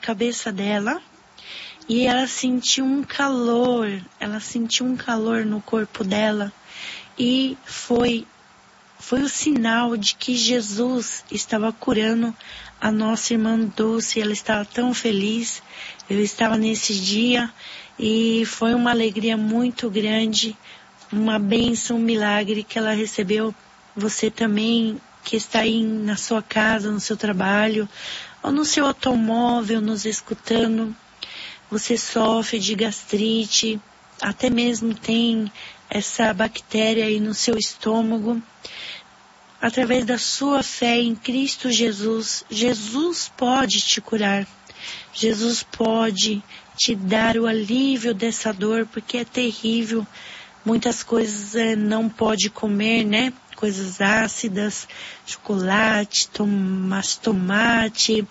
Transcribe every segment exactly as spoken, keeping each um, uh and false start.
cabeça dela e ela sentiu um calor, ela sentiu um calor no corpo dela e foi, foi o sinal de que Jesus estava curando a nossa irmã Dulce. Ela estava tão feliz, eu estava nesse dia e foi uma alegria muito grande, uma bênção, um milagre que ela recebeu. Você também que está aí na sua casa, no seu trabalho, ou no seu automóvel, nos escutando, você sofre de gastrite, até mesmo tem essa bactéria aí no seu estômago. Através da sua fé em Cristo Jesus, Jesus pode te curar. Jesus pode te dar o alívio dessa dor, porque é terrível. Muitas coisas é, não pode comer, né? Coisas ácidas, chocolate, tomate, tomate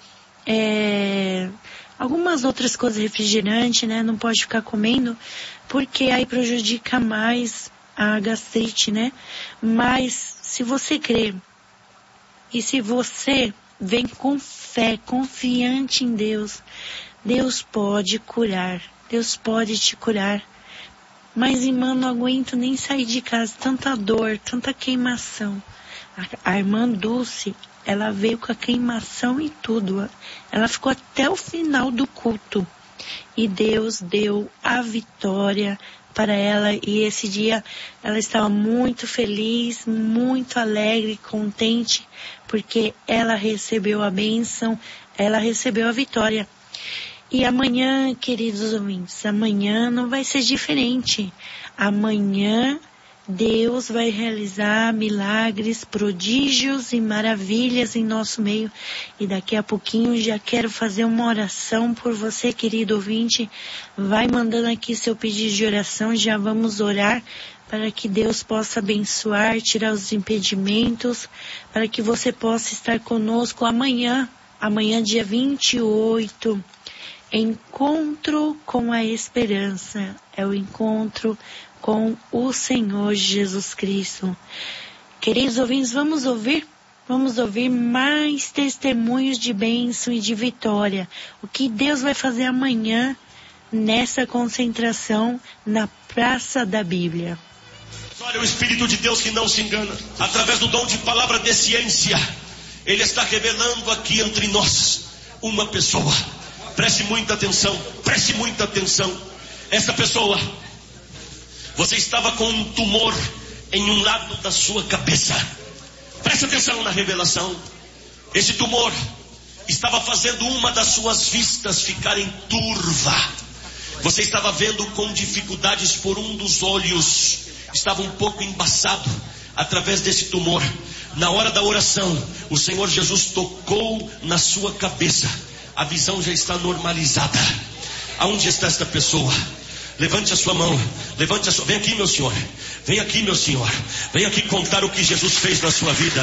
é, algumas outras coisas, refrigerante, né? Não pode ficar comendo, porque aí prejudica mais a gastrite, né? Mas se você crê e se você vem com fé, confiante em Deus, Deus pode curar, Deus pode te curar. Mas, irmã, não aguento nem sair de casa, tanta dor, tanta queimação. A, a irmã Dulce, ela veio com a queimação e tudo. Ela ficou até o final do culto. E Deus deu a vitória para ela. E esse dia ela estava muito feliz, muito alegre, contente, porque ela recebeu a bênção, ela recebeu a vitória. E amanhã, queridos ouvintes, amanhã não vai ser diferente. Amanhã Deus vai realizar milagres, prodígios e maravilhas em nosso meio. E daqui a pouquinho já quero fazer uma oração por você, querido ouvinte. Vai mandando aqui seu pedido de oração, já vamos orar para que Deus possa abençoar, tirar os impedimentos, para que você possa estar conosco amanhã, amanhã dia vinte e oito. Encontro com a esperança, é o encontro com o Senhor Jesus Cristo. Queridos ouvintes, vamos ouvir? Vamos ouvir mais testemunhos de bênção e de vitória. O que Deus vai fazer amanhã nessa concentração na Praça da Bíblia. Olha, o Espírito de Deus que não se engana, através do dom de palavra de ciência, Ele está revelando aqui entre nós uma pessoa. Preste muita atenção, preste muita atenção. Essa pessoa, você estava com um tumor em um lado da sua cabeça. Preste atenção na revelação. Esse tumor estava fazendo uma das suas vistas ficarem turva. Você estava vendo com dificuldades por um dos olhos. Estava um pouco embaçado através desse tumor. Na hora da oração, o Senhor Jesus tocou na sua cabeça. A visão já está normalizada. Aonde está esta pessoa? Levante a sua mão. Levante a sua... Vem aqui, meu senhor. Vem aqui, meu senhor. Vem aqui contar o que Jesus fez na sua vida.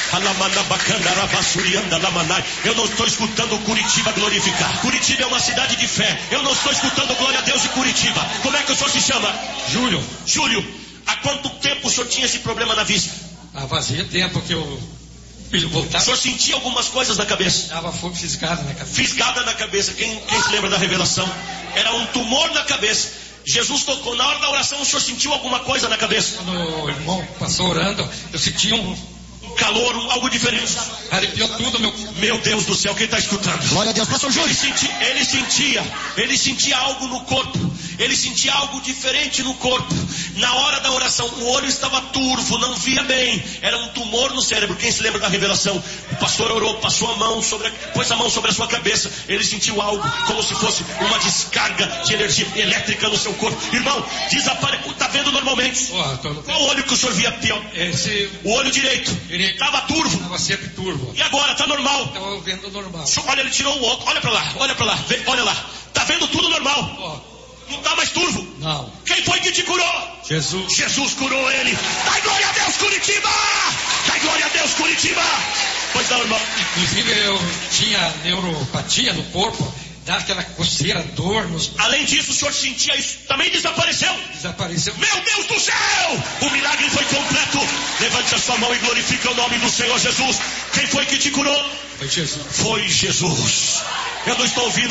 Eu não estou escutando Curitiba glorificar. Curitiba é uma cidade de fé. Eu não estou escutando glória a Deus de Curitiba. Como é que o senhor se chama? Júlio. Júlio, há quanto tempo o senhor tinha esse problema na vista? Ah, fazia tempo que eu... filho voltava. O senhor sentia algumas coisas na cabeça? Estava fisgada na cabeça. Fisgada na cabeça. Quem, quem se lembra da revelação? Era um tumor na cabeça. Jesus tocou. Na hora da oração, o senhor sentiu alguma coisa na cabeça? Quando o irmão passou orando, eu senti um... calor, um, algo diferente. Arrepiou tudo, meu... Meu Deus do céu, quem está escutando? Glória a Deus, pastor Júlio. Ele sentia, ele sentia, ele sentia algo no corpo. Ele sentia algo diferente no corpo. Na hora da oração, o olho estava turvo, não via bem. Era um tumor no cérebro. Quem se lembra da revelação? O pastor orou, passou a mão sobre, a, pôs a mão sobre a sua cabeça. Ele sentiu algo, como se fosse uma descarga de energia elétrica no seu corpo. Irmão, desapareceu. Está vendo normalmente? Oh, tô... Qual olho que o senhor via pior? Esse... O olho direito. Estava turvo. Estava sempre turvo. E agora, está normal? Estava vendo normal. Olha, ele tirou o óculos. Olha para lá, olha para lá, vê, olha lá. Está vendo tudo normal? Oh. Não está mais turvo? Não. Quem foi que te curou? Jesus. Jesus curou ele. Dai glória a Deus, Curitiba! Dai glória a Deus, Curitiba! Pois não, irmão. Inclusive eu tinha neuropatia no corpo, dá aquela coceira, dor nos... Além disso, o senhor sentia isso? Também desapareceu? Desapareceu. Meu Deus do céu! O milagre foi completo. Levante a sua mão e glorifique o nome do Senhor Jesus. Quem foi que te curou? Foi Jesus. Foi Jesus. Eu não estou ouvindo